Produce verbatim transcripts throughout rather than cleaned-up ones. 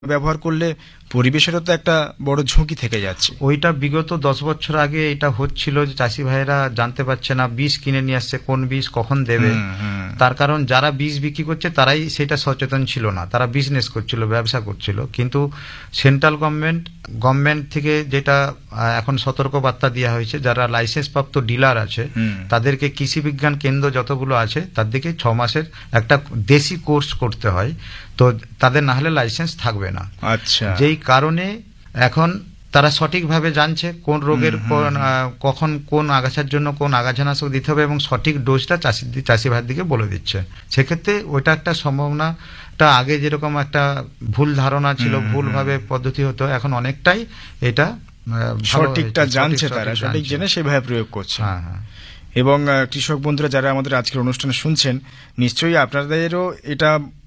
ব্যবহার করলে পরিবেশেরও তো একটা বড় ঝুঁকি থেকে যাচ্ছে। ওইটা বিগত দশ বছর আগে এটা হচ্ছিল যে চাষি ভাইরা জানতে পারছে না, বীজ কিনে নিয়ে আসছে, কোন বীজ কখন দেবে। তার কারণ যারা বীজ বিক্রি করছে তারাই সেটা সচেতন ছিল না, তারা বিজনেস করছিল, ব্যবসা করছিল। কিন্তু সেন্ট্রাল গভর্নমেন্ট গভর্নমেন্ট থেকে যেটা এখন সতর্ক বার্তা দেওয়া হয়েছে, যারা লাইসেন্স প্রাপ্ত ডিলার আছে তাদেরকে কৃষি বিজ্ঞান কেন্দ্র যতগুলো আছে তার দিকে ছ মাসের একটা দেশি কোর্স করতে হয়, তো তাদের না হলে লাইসেন্স থাকবে না। আচ্ছা, যেই কারণে এখন তারা সঠিকভাবে জানছে কোন রোগের কখন কোন আগাছার জন্য কোন আগাছানাশক দিতে হবে এবং সঠিক ডোজটা চাষি চাষি ভাইয়ের দিকে বলে দিচ্ছে। সেক্ষেত্রে ওইটা একটা সম্ভাবনাটা, আগে যেরকম একটা ভুল ধারণা ছিল, ভুলভাবে পদ্ধতি হতো, এখন অনেকটাই এটা সঠিকটা জানছে, তারা সঠিক জেনে সেভাবে প্রয়োগ করছে। হ্যাঁ হ্যাঁ এবং কৃষক বন্ধুরা যারা আমাদের আজকের অনুষ্ঠানে শুনছেন, নিশ্চয়ই আপনাদেরও এটা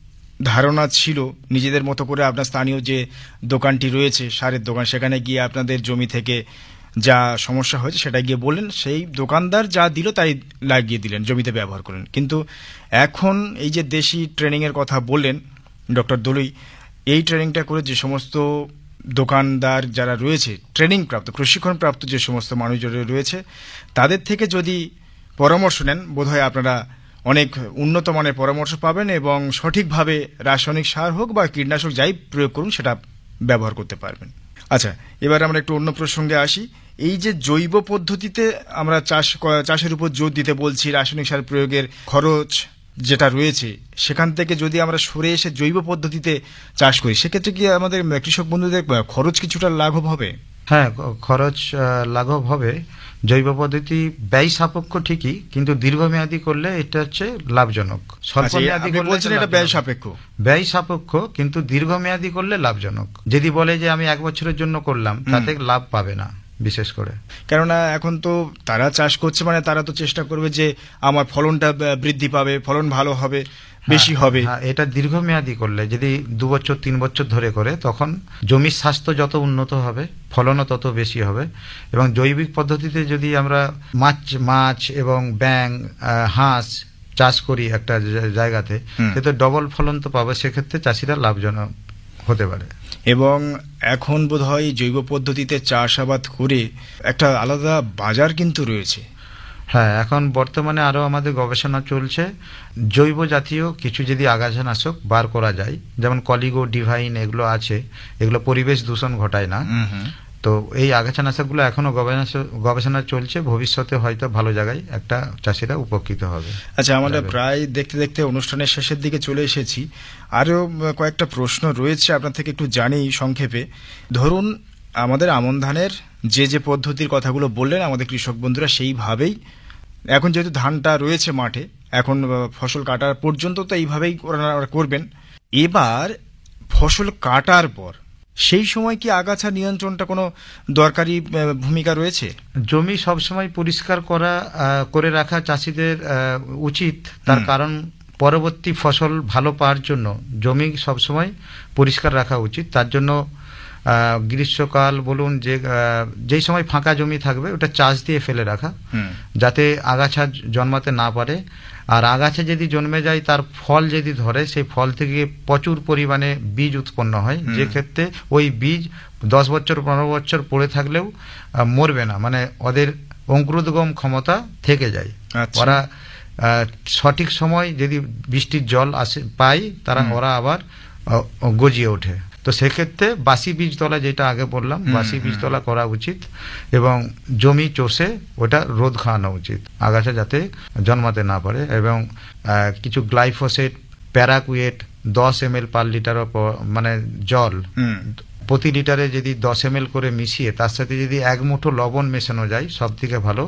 ধারণা ছিল নিজেদের মতো করে। আপনার স্থানীয় যে দোকানটি রয়েছে, সারের দোকান, সেখানে গিয়ে আপনাদের জমি থেকে যা সমস্যা হয়েছে সেটা গিয়ে বললেন, সেই দোকানদার যা দিল তাই লাগিয়ে দিলেন, জমিতে ব্যবহার করলেন। কিন্তু এখন এই যে দেশি ট্রেনিংয়ের কথা বললেন ডক্টর দলুই, এই ট্রেনিংটা করে যে সমস্ত দোকানদার যারা রয়েছে, ট্রেনিং প্রাপ্ত প্রশিক্ষণ প্রাপ্ত যে সমস্ত মানুষজন রয়েছে, তাদের থেকে যদি পরামর্শ নেন, বোধহয় আপনারা অনেক উন্নত মানের পরামর্শ পাবেন এবং সঠিকভাবে রাসায়নিক সার হোক বা কীটনাশক যাই প্রয়োগ করুন সেটা ব্যবহার করতে পারবেন। আচ্ছা, এবার আমরা একটু অন্য প্রসঙ্গে আসি। এই যে জৈব পদ্ধতিতে আমরা চাষ চাষের উপর জোর দিতে বলছি, রাসায়নিক সার প্রয়োগের খরচ যেটা রয়েছে সেখান থেকে যদি আমরা সরে এসে জৈব পদ্ধতিতে চাষ করি, সেক্ষেত্রে কি আমাদের কৃষক বন্ধুদের খরচ কিছুটা লাঘব হবে? হ্যাঁ, খরচ লাঘব হবে। জৈব পদ্ধতি ব্যয় সাপেক্ষ ঠিকই, কিন্তু দীর্ঘমেয়াদী করলে এটা হচ্ছে লাভজনক। স্বল্প মেয়াদী করলে এটা ব্যয় সাপেক্ষ, ব্যয় সাপেক্ষ কিন্তু দীর্ঘমেয়াদী করলে লাভজনক। যদি বলে যে আমি এক বছরের জন্য করলাম, তাতে লাভ পাবে না বিশেষ করে। কেননা এখন তো তারা চাষ করছে মানে তারা তো চেষ্টা করবে যে আমার ফলনটা বৃদ্ধি পাবে, ফলন ভালো হবে, বেশি হবে। এটা দীর্ঘমেয়াদী করলে, যদি দু বছর তিন বছর ধরে করে, তখন জমির স্বাস্থ্য যত উন্নত হবে, ফলনও তত বেশি হবে। এবং জৈবিক পদ্ধতিতে যদি আমরা মাছ মাছ এবং ব্যাঙ, হাঁস চাষ করি একটা জায়গাতে, সেটা ডবল ফলন তো পাবে, সেক্ষেত্রে চাষিরা লাভজনক হতে পারে। এবং এখন বোধহয় জৈব পদ্ধতিতে চাষাবাদ করে একটা আলাদা বাজার কিন্তু রয়েছে। হ্যাঁ, এখন বর্তমানে আরো আমাদের গবেষণা চলছে, জৈব জাতীয় কিছু যদি আগাছানাশক বার করা যায়, যেমন কলিগো, ডিভাইন, এগুলো আছে, এগুলো পরিবেশ দূষণ ঘটায় না। তো এই আগাছানাশকগুলো এখনো গবেষণা চলছে, ভবিষ্যতে হয়তো ভালো জায়গায় একটা চাষিরা উপকৃত হবে। আচ্ছা, আমরা প্রায় দেখতে দেখতে অনুষ্ঠানের শেষের দিকে চলে এসেছি। আরো কয়েকটা প্রশ্ন রয়েছে আপনার থেকে একটু জানি সংক্ষেপে। ধরুন আমাদের আমন ধানের যে যে পদ্ধতির কথাগুলো বললেন, আমাদের কৃষক বন্ধুরা সেইভাবেই, এখন যেহেতু ধানটা রয়েছে মাঠে, এখন ফসল কাটার পর্যন্ত তো এইভাবেই করবেন। এবার ফসল কাটার পর সেই সময় কি আগাছা নিয়ন্ত্রণটা কোনো দরকারি ভূমিকা রয়েছে? জমি সবসময় পরিষ্কার করা করে রাখা চাষিদের উচিত। তার কারণ পরবর্তী ফসল ভালো পাওয়ার জন্য জমি সবসময় পরিষ্কার রাখা উচিত। তার জন্য গ্রীষ্মকাল বলুন, যে যেই সময় ফাঁকা জমি থাকবে ওটা চাষ দিয়ে ফেলে রাখা, যাতে আগাছা জন্মাতে না পারে। আর আগাছা যদি জন্মে যায়, তার ফল যদি ধরে, সেই ফল থেকে প্রচুর পরিমাণে বীজ উৎপন্ন হয়, যে ক্ষেত্রে ওই বীজ দশ বছর পনেরো বছর পড়ে থাকলেও মরবে না, মানে ওদের অঙ্কুরোদ্গম ক্ষমতা থেকে যায়। ওরা সঠিক সময় যদি বৃষ্টির জল আসে পায়, তারা ওরা আবার গজিয়ে ওঠে। তো সেক্ষেত্রে বাসি বীজতলা, যেটা আগে বললাম, বাসি বীজতলা করা উচিত এবং জমি চষে ওটা রোদ খাওয়ানো উচিত, আগাছা যাতে জন্মাতে না পারে। এবং কিছু গ্লাইফোসেট, প্যারাকুয়েট দশ এম এল পার লিটার মানে জল, প্রতি লিটারে যদি দশ এম এল করে মিশিয়ে তার সাথে যদি এক মুঠো লবণ মেশানো যায়, সব থেকে ভালো।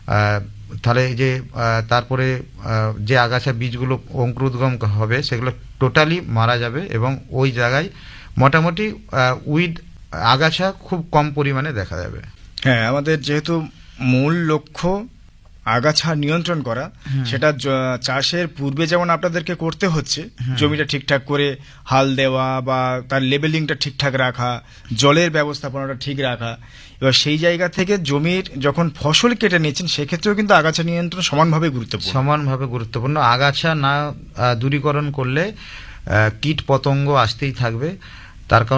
তাহলে এই যে তারপরে যে আগাছা বীজগুলো অঙ্কুরোদ্গম হবে, সেগুলো টোটালি মারা যাবে এবং ওই জায়গায় মোটামুটি উইড আগাছা খুব কম পরিমাণে দেখা যাবে। হ্যাঁ, আমাদের যেহেতু মূল লক্ষ্য আগাছা নিয়ন্ত্রণ করা, সেটা চাষের পূর্বে যেমন আপনাদেরকে করতে হচ্ছে, জমিটা ঠিকঠাক করে হাল দেওয়া বা তার লেবেলিংটা ঠিকঠাক রাখা, জলের ব্যবস্থাপনাটা ঠিক রাখা। এবার সেই জায়গা থেকে জমির যখন ফসল কেটে নিচ্ছেন, সেক্ষেত্রেও কিন্তু আগাছা নিয়ন্ত্রণ সমানভাবে গুরুত্বপূর্ণ সমানভাবে গুরুত্বপূর্ণ আগাছা না দূরীকরণ করলে কীট পতঙ্গ আসতেই থাকবে। তার